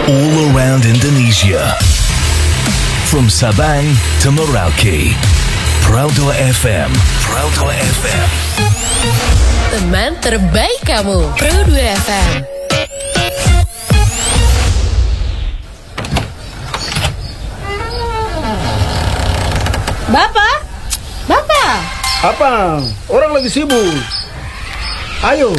all around Indonesia. From Sabang to Merauke, Proudua FM, Proudua FM. Teman terbaik kamu, Proudua FM. Bapak? Apa? Orang lagi sibuk. Ayo.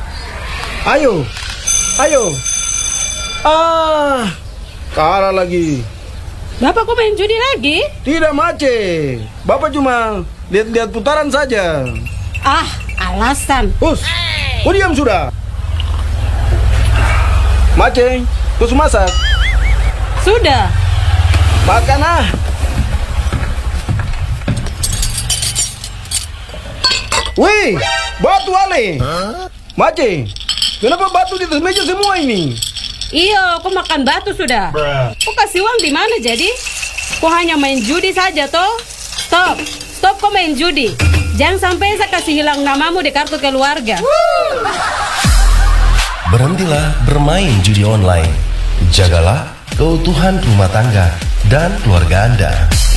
Kalah lagi. Bapak kok main judi lagi? Tidak, Mace. Bapak cuma lihat-lihat putaran saja. Alasan. Hus, diam sudah. Mace, terus masak? Sudah. Makan Wih, batu ale. Mace, kenapa batu di atas meja semua ini? Iyo, kok makan batu sudah? Kok kasih uang di mana jadi? Kok hanya main judi saja toh? Stop kok main judi. Jangan sampai saya kasih hilang namamu di kartu keluarga. Berhentilah bermain judi online. Jagalah keutuhan rumah tangga dan keluarga Anda.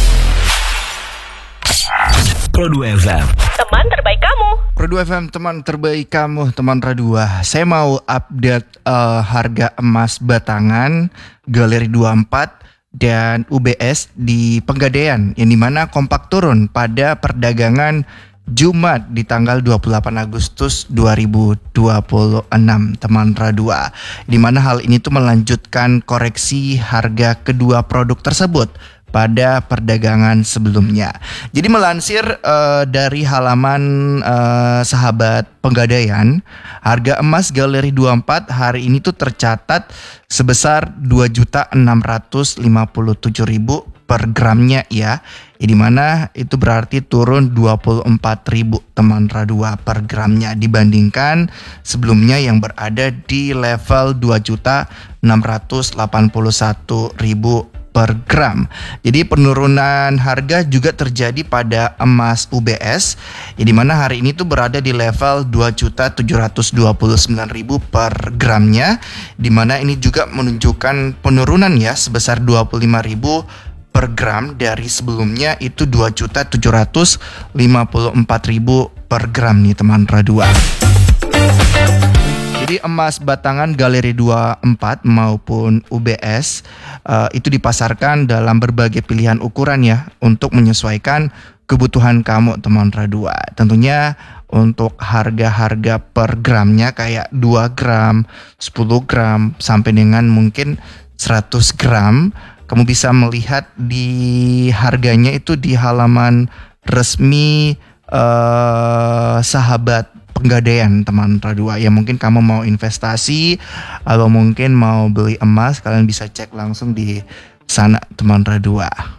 Proudua FM. Teman terbaik kamu. Proudua FM, teman terbaik kamu, teman Radua. Saya mau update harga emas batangan Galeri 24 dan UBS di Pegadaian, yang dimana kompak turun pada perdagangan Jumat di tanggal 28 Agustus 2026, teman Radua. Dimana hal ini tuh melanjutkan koreksi harga kedua produk tersebut pada perdagangan sebelumnya. Jadi melansir dari halaman sahabat Pegadaian, harga emas Galeri 24 hari ini tuh tercatat sebesar 2.657.000 per gramnya ya. Di mana itu berarti turun 24.000 teman Radua per gramnya dibandingkan sebelumnya yang berada di level 2.681.000 per gram. Jadi penurunan harga juga terjadi pada emas UBS, di mana hari ini tuh berada di level 2.729.000 per gramnya, di mana ini juga menunjukkan penurunan ya sebesar 25.000 per gram dari sebelumnya itu 2.754.000 per gram nih teman Radua. Jadi emas batangan Galeri 24 maupun UBS itu dipasarkan dalam berbagai pilihan ukuran ya untuk menyesuaikan kebutuhan kamu teman Radua. Tentunya untuk harga-harga per gramnya kayak 2 gram, 10 gram sampai dengan mungkin 100 gram. Kamu bisa melihat di harganya itu di halaman resmi sahabat Pegadaian teman Radua. Ya mungkin kamu mau investasi atau mungkin mau beli emas, kalian bisa cek langsung di sana teman Radua.